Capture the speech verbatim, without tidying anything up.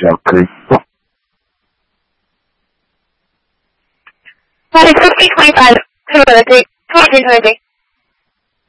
小可以。 That is fifty twenty-five. Two twenty-three.